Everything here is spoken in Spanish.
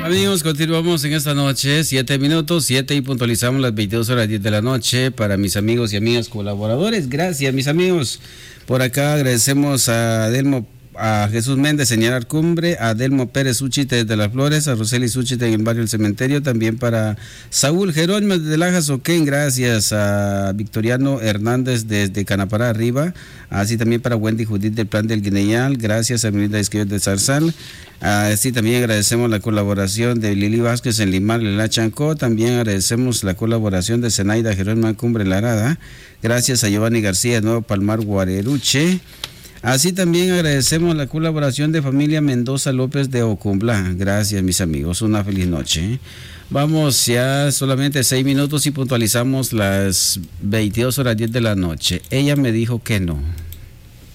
Amigos, continuamos en esta noche, 7 minutos, 7 y puntualizamos las 22 horas 10 de la noche para mis amigos y amigas colaboradores. Gracias, mis amigos. Por acá agradecemos a Jesús Méndez, señalar Cumbre, a Delmo Pérez Úchite desde Las Flores, a Roseli Úchite en el barrio El Cementerio, también para Saúl Jerónimo desde Lajas Oquén, gracias a Victoriano Hernández desde Canapará Arriba, así también para Wendy Judith del Plan del Guineal, gracias a Melinda Esquivel de Zarzal, así también agradecemos la colaboración de Lili Vázquez en Limar, Lela Chancó, también agradecemos la colaboración de Zenaida Jerónimo Cumbre Larada, gracias a Giovanni García de Nuevo Palmar Guareruche. Así también agradecemos la colaboración de familia Mendoza López de Ocumbla. Gracias, mis amigos. Una feliz noche. Vamos ya solamente 6 minutos y puntualizamos las 22 horas 10 de la noche. Ella me dijo que no.